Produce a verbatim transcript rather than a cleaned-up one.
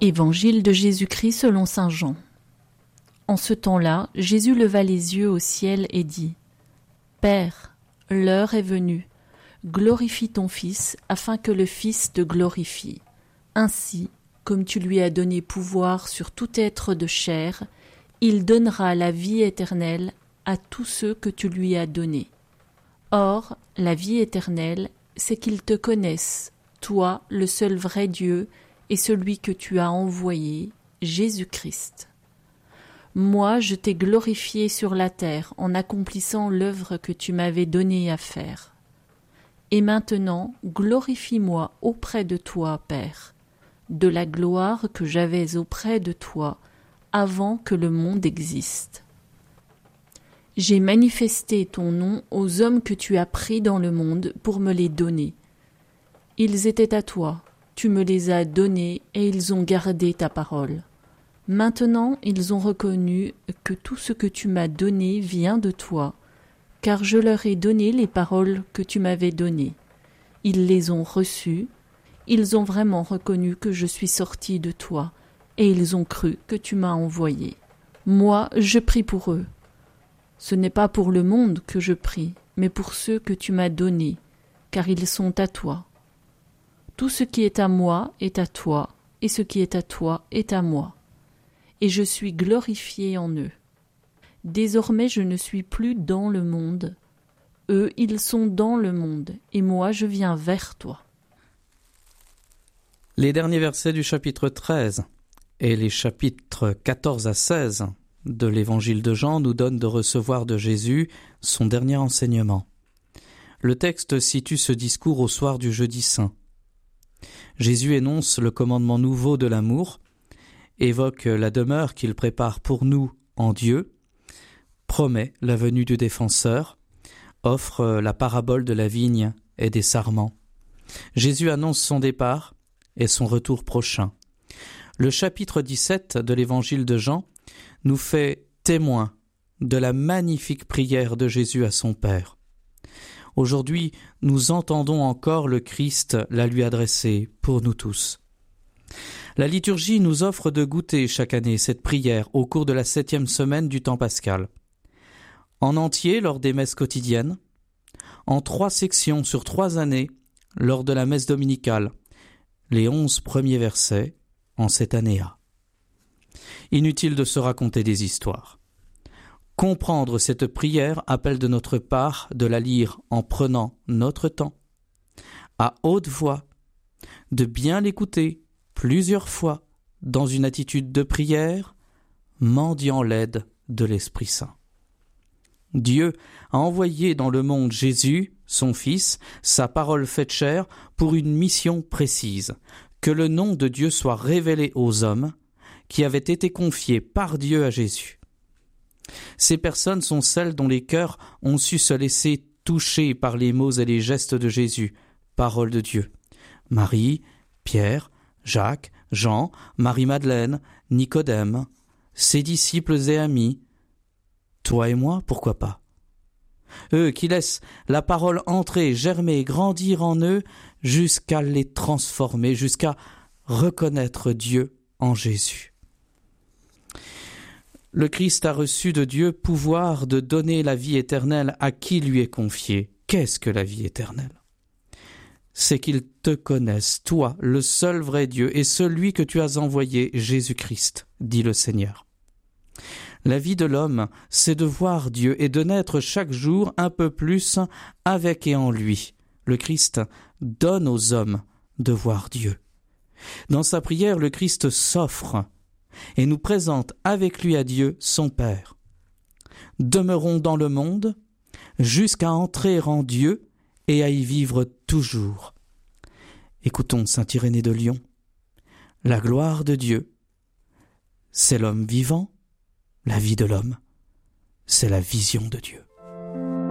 Évangile de Jésus-Christ selon saint Jean. En ce temps-là, Jésus leva les yeux au ciel et dit : Père, l'heure est venue, glorifie ton Fils, afin que le Fils te glorifie. Ainsi, comme tu lui as donné pouvoir sur tout être de chair, il donnera la vie éternelle à tous ceux que tu lui as donnés. Or, la vie éternelle, c'est qu'ils te connaissent, toi, le seul vrai Dieu, et celui que tu as envoyé, Jésus-Christ. Moi, je t'ai glorifié sur la terre en accomplissant l'œuvre que tu m'avais donnée à faire. Et maintenant, glorifie-moi auprès de toi, Père, de la gloire que j'avais auprès de toi avant que le monde existe. J'ai manifesté ton nom aux hommes que tu as pris dans le monde pour me les donner. Ils étaient à toi, tu me les as donnés et ils ont gardé ta parole. Maintenant, ils ont reconnu que tout ce que tu m'as donné vient de toi, car je leur ai donné les paroles que tu m'avais données. Ils les ont reçues, ils ont vraiment reconnu que je suis sorti de toi, et ils ont cru que tu m'as envoyé. Moi, je prie pour eux. Ce n'est pas pour le monde que je prie, mais pour ceux que tu m'as donnés, car ils sont à toi. Tout ce qui est à moi est à toi, et ce qui est à toi est à moi. Et je suis glorifié en eux. Désormais je ne suis plus dans le monde. Eux, ils sont dans le monde, et moi je viens vers toi. Les derniers versets du chapitre treize et les chapitres quatorze à seize de l'évangile de Jean nous donnent de recevoir de Jésus son dernier enseignement. Le texte situe ce discours au soir du jeudi saint. Jésus énonce le commandement nouveau de l'amour, évoque la demeure qu'il prépare pour nous en Dieu, promet la venue du défenseur, offre la parabole de la vigne et des sarments. Jésus annonce son départ et son retour prochain. Le chapitre dix-sept de l'évangile de Jean nous fait témoin de la magnifique prière de Jésus à son Père. Aujourd'hui, nous entendons encore le Christ la lui adresser pour nous tous. La liturgie nous offre de goûter chaque année cette prière au cours de la septième semaine du temps pascal. En entier lors des messes quotidiennes, en trois sections sur trois années lors de la messe dominicale, les onze premiers versets en cette année A. Inutile de se raconter des histoires. Comprendre cette prière appelle de notre part de la lire en prenant notre temps, à haute voix, de bien l'écouter plusieurs fois dans une attitude de prière, mendiant l'aide de l'Esprit Saint. Dieu a envoyé dans le monde Jésus, son Fils, sa parole faite chair, pour une mission précise, que le nom de Dieu soit révélé aux hommes qui avaient été confiés par Dieu à Jésus. Ces personnes sont celles dont les cœurs ont su se laisser toucher par les mots et les gestes de Jésus, parole de Dieu. Marie, Pierre, Jacques, Jean, Marie-Madeleine, Nicodème, ses disciples et amis, toi et moi, pourquoi pas? Eux qui laissent la parole entrer, germer, grandir en eux, jusqu'à les transformer, jusqu'à reconnaître Dieu en Jésus. Le Christ a reçu de Dieu pouvoir de donner la vie éternelle à qui lui est confié. Qu'est-ce que la vie éternelle? C'est qu'ils te connaissent, toi, le seul vrai Dieu, et celui que tu as envoyé, Jésus-Christ, dit le Seigneur. La vie de l'homme, c'est de voir Dieu et de naître chaque jour un peu plus avec et en lui. Le Christ donne aux hommes de voir Dieu. Dans sa prière, le Christ s'offre et nous présente avec lui à Dieu, son Père. Demeurons dans le monde jusqu'à entrer en Dieu et à y vivre toujours. Écoutons saint Irénée de Lyon. La gloire de Dieu, c'est l'homme vivant, la vie de l'homme, c'est la vision de Dieu.